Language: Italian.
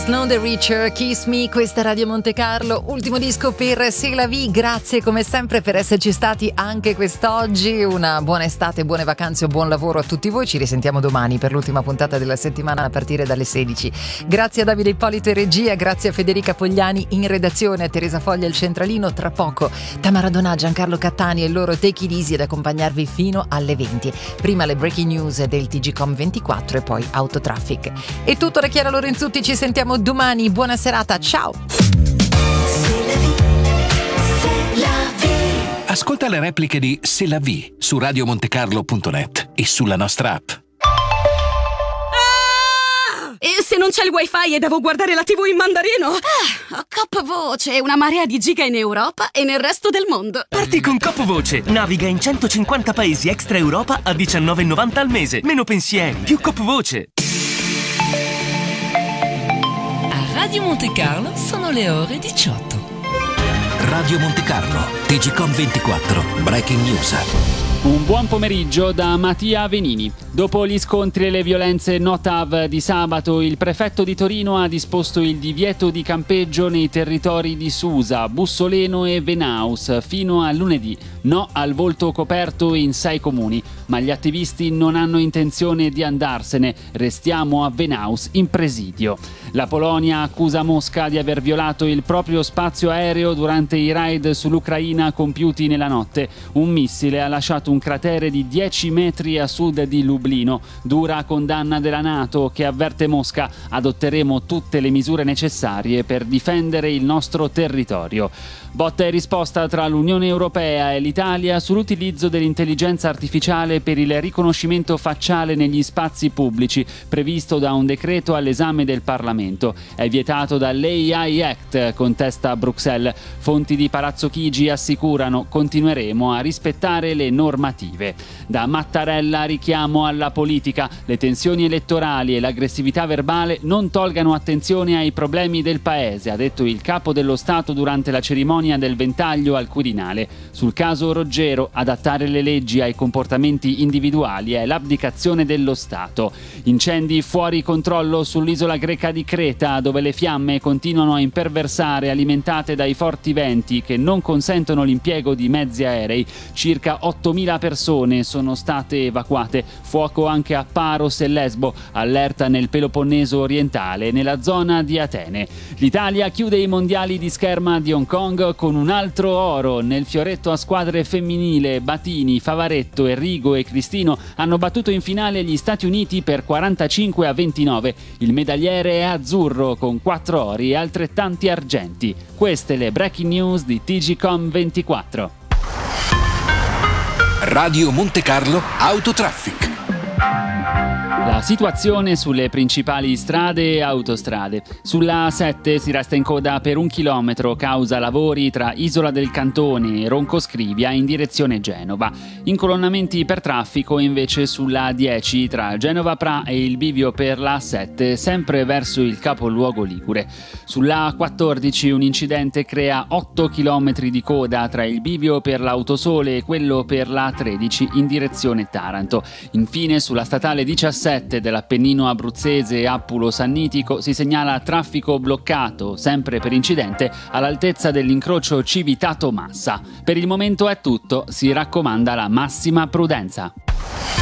Sloan the Richer, Kiss Me, questa è Radio Monte Carlo, ultimo disco per C'est la vie. Grazie come sempre per esserci stati anche quest'oggi, una buona estate, buone vacanze o buon lavoro a tutti voi. Ci risentiamo domani per l'ultima puntata della settimana a partire dalle 16. Grazie a Davide Ippolito in regia, grazie a Federica Pogliani in redazione, a Teresa Foglia il centralino. Tra poco Tamara Donà, Giancarlo Cattani e il loro Take It Easy ad accompagnarvi fino alle 20. Prima le breaking news del TGcom 24 e poi Autotraffic. È tutto da Chiara Lorenzutti, ci sentiamo domani, buona serata, ciao! Ascolta le repliche di C'est la vie su radiomontecarlo.net e sulla nostra app. E se non c'è il wifi e devo guardare la TV in mandarino? Ho Cop Voce, una marea di giga in Europa e nel resto del mondo. Parti con Cop Voce, naviga in 150 paesi extra Europa a $19,90 al mese. Meno pensieri, più Cop Voce. Radio Monte Carlo sono le ore 18. Radio Monte Carlo, TGcom 24, breaking news. Un buon pomeriggio da Mattia Venini. Dopo gli scontri e le violenze NOTAV di sabato, il prefetto di Torino ha disposto il divieto di campeggio nei territori di Susa, Bussoleno e Venaus fino a lunedì. No al volto coperto in 6 comuni, ma gli attivisti non hanno intenzione di andarsene. Restiamo a Venaus in presidio. La Polonia accusa Mosca di aver violato il proprio spazio aereo durante i raid sull'Ucraina compiuti nella notte. Un missile ha lasciato un cratere di 10 metri a sud di Lublino. Dura condanna della NATO che avverte Mosca: adotteremo tutte le misure necessarie per difendere il nostro territorio. Botta e risposta tra l'Unione Europea e l'Italia sull'utilizzo dell'intelligenza artificiale per il riconoscimento facciale negli spazi pubblici, previsto da un decreto all'esame del Parlamento. È vietato dall'AI Act, contesta Bruxelles. Fonti di Palazzo Chigi assicurano: continueremo a rispettare le normative. Da Mattarella richiamo alla politica: le tensioni elettorali e l'aggressività verbale non tolgano attenzione ai problemi del paese, ha detto il capo dello Stato durante la cerimonia del Ventaglio al Quirinale. Sul caso Roggero, adattare le leggi ai comportamenti individuali è l'abdicazione dello Stato. Incendi fuori controllo sull'isola greca di Creta, dove le fiamme continuano a imperversare, alimentate dai forti venti che non consentono l'impiego di mezzi aerei. Circa 8.000 persone sono state evacuate. Fuoco anche a Paros e Lesbo, allerta nel Peloponneso orientale e nella zona di Atene. L'Italia chiude i mondiali di scherma di Hong Kong con un altro oro. Nel fioretto a squadre femminile, Batini, Favaretto, Enrico e Cristino hanno battuto in finale gli Stati Uniti per 45-29. Il medagliere è azzurro con 4 ori e altrettanti argenti. Queste le breaking news di TGcom 24. Radio Monte Carlo Autotraffic. La situazione sulle principali strade e autostrade. Sulla A7 si resta in coda per 1 chilometro causa lavori tra Isola del Cantone e Roncoscrivia in direzione Genova. Incolonnamenti per traffico invece sulla A10 tra Genova Pra e il bivio per la A7, sempre verso il capoluogo ligure. Sulla A14 un incidente crea 8 chilometri di coda tra il bivio per l'Autosole e quello per la A13 in direzione Taranto. Infine sulla statale 17 dell'Appennino abruzzese Appulo-Sannitico si segnala traffico bloccato, sempre per incidente, all'altezza dell'incrocio Civitato-Massa. Per il momento è tutto, si raccomanda la massima prudenza.